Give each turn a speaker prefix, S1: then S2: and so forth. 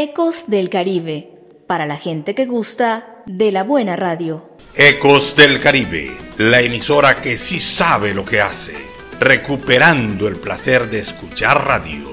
S1: Ecos del Caribe, para la gente que gusta de la buena radio.
S2: Ecos del Caribe, la emisora que sí sabe lo que hace, recuperando el placer de escuchar radio.